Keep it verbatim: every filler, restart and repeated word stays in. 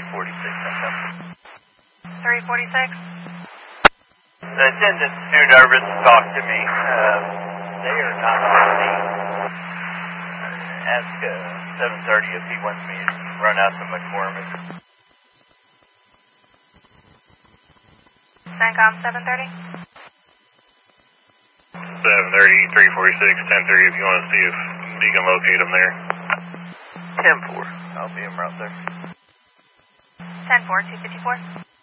three forty-six. three forty-six? The attendant's too nervous to talk to me. Uh, they are not on me. Ask uh, seven thirty if he wants me to run out to McCormick. CENTCOM seven thirty? seven thirty, three forty-six, ten thirty if you want to see if you can locate him there. ten four. I'll be him right there. ten four, two fifty-four.